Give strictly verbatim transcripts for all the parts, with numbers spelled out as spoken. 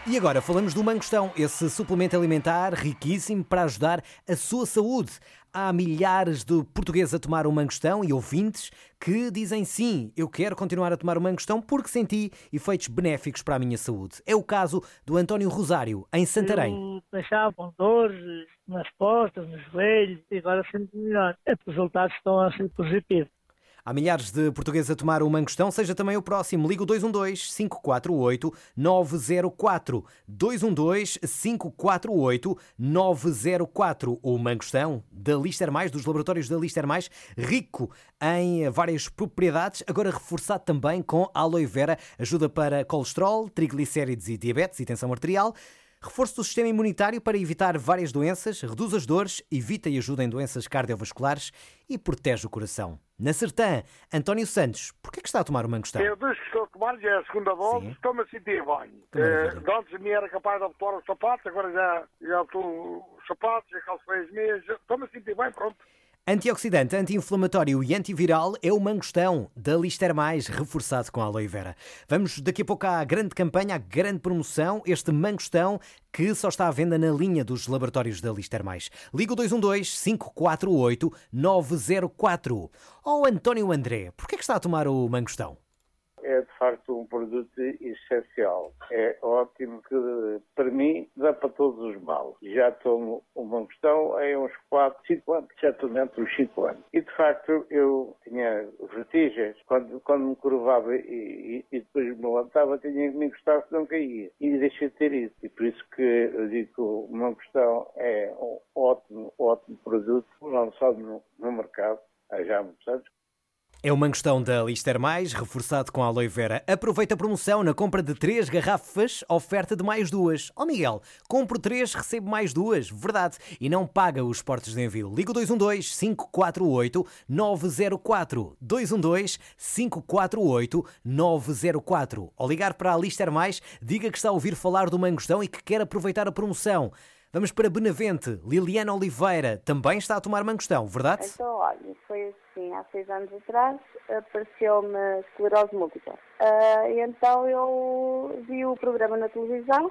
E agora falamos do mangostão, esse suplemento alimentar riquíssimo para ajudar a sua saúde. Há milhares de portugueses a tomar o mangostão e ouvintes que dizem sim, eu quero continuar a tomar o mangostão porque senti efeitos benéficos para a minha saúde. É o caso do António Rosário, em Santarém. Eu deixava com dores nas costas, nos joelhos e agora sinto melhor. Os resultados estão a ser positivos. Há milhares de portugueses a tomar o mangostão, seja também o próximo. Liga o dois um dois, cinco quatro oito, nove zero quatro. dois um dois, cinco quatro oito, nove zero quatro. O mangostão da Lister Mais, dos laboratórios da Lister Mais, rico em várias propriedades, agora reforçado também com aloe vera, ajuda para colesterol, triglicéridos e diabetes e tensão arterial. Reforço do sistema imunitário para evitar várias doenças, reduz as dores, evita e ajuda em doenças cardiovasculares e protege o coração. Na Sertã, António Santos, porquê que está a tomar o mangostão? Eu desde que estou a tomar, já é a segunda volta, estou-me a sentir bem. Eh, antes me era capaz de abotoar os sapatos, agora já, já estou os sapatos, já calcei as meias, estou-me a sentir bem, pronto. Antioxidante, anti-inflamatório e antiviral é o mangostão da Lister Mais, reforçado com aloe vera. Vamos daqui a pouco à grande campanha, à grande promoção, este mangostão que só está à venda na linha dos laboratórios da Lister Mais. Liga o dois um dois, cinco quatro oito, nove zero quatro. Oh, António André, porquê que está a tomar o mangostão? É de facto um produto essencial. É ótimo que, para mim, dá para todos os males. Já tomo o mangostão há uns quatro, cinco anos. Já estou dentro dos cinco anos. E, de facto, eu tinha vertigens. Quando, quando me curvava e, e, e depois me levantava, tinha que me encostar se não caía. E deixei de ter isso. E por isso que eu digo que o mangostão é um ótimo, ótimo produto lançado no, no mercado há já muitos anos. É o mangostão da Lister Mais, reforçado com aloe vera. Aproveita a promoção na compra de três garrafas, oferta de mais duas. Oh Miguel, compro três, recebo mais duas. Verdade. E não paga os portos de envio. Liga o dois um dois, cinco quatro oito, nove zero quatro. dois um dois, cinco quatro oito, nove zero quatro. Ao ligar para a Lister Mais, diga que está a ouvir falar do mangostão e que quer aproveitar a promoção. Vamos para Benavente. Liliana Oliveira também está a tomar mangostão, verdade? Então, olha, foi assim, há seis anos atrás, apareceu-me esclerose múltipla. Uh, e então eu vi o programa na televisão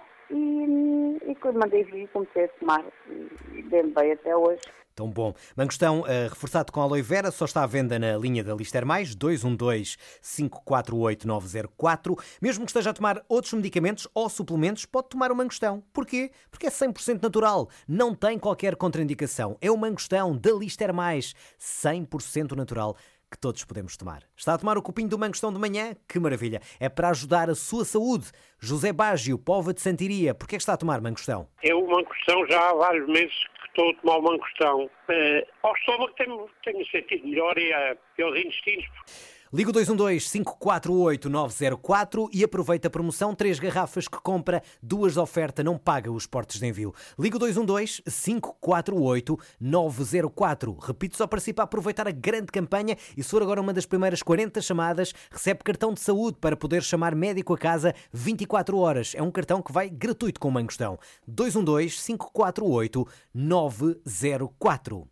e, e mandei vir e comecei a tomar. E dei-me bem até hoje. Tão bom. Mangostão uh, reforçado com aloe vera só está à venda na linha da Lister Mais, dois um dois, cinco quatro oito, nove zero quatro. Mesmo que esteja a tomar outros medicamentos ou suplementos, pode tomar o mangostão. Porquê? Porque é cem por cento natural. Não tem qualquer contraindicação. É o mangostão da Lister Mais, cem por cento natural, que todos podemos tomar. Está a tomar o copinho do mangostão de manhã? Que maravilha! É para ajudar a sua saúde. José Bágio, Póvoa de Santiria, porquê é que está a tomar mangostão? Eu o mangostão já há vários meses que estou a tomar o mangostão. Uh, ao estômago tenho, tenho sentido melhor e, uh, e aos intestinos. Liga o dois um dois, cinco quatro oito, nove zero quatro e aproveita a promoção. Três garrafas que compra, duas de oferta, não paga os portos de envio. Liga o dois um dois, cinco quatro oito, nove zero quatro. Repito só para si para aproveitar a grande campanha e se for agora uma das primeiras quarenta chamadas, recebe cartão de saúde para poder chamar médico a casa vinte e quatro horas. É um cartão que vai gratuito com o mangostão. dois um dois, cinco quatro oito, nove zero quatro.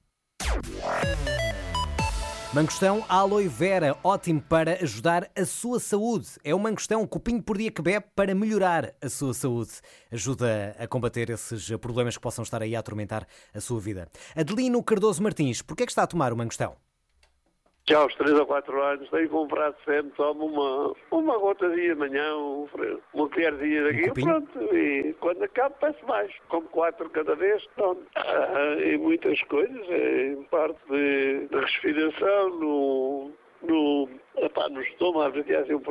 Mangostão aloe vera, ótimo para ajudar a sua saúde. É o mangostão, um copinho por dia que bebe para melhorar a sua saúde. Ajuda a combater esses problemas que possam estar aí a atormentar a sua vida. Adelino Cardoso Martins, porquê é que está a tomar o mangostão? Já aos três ou quatro anos tenho comprado sempre, tomo uma, uma gotazinha de manhã, uma colherzinha daqui, um pronto, e quando acabo peço mais, como quatro cada vez, pronto. Ah, e muitas coisas, em parte de, de respiração, no, no, epá, no estômago, às vezes é um